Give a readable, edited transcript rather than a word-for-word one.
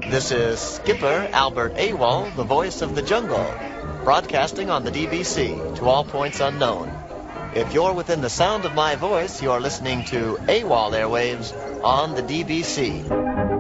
This is Skipper Albert Awol, the voice of the jungle, broadcasting on the DBC to all points unknown. If you're within the sound of my voice, you're listening to AWOL Airwaves on the DBC.